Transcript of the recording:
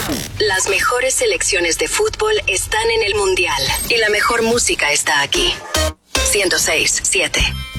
Las mejores selecciones de fútbol están en el Mundial y la mejor música está aquí. 106.7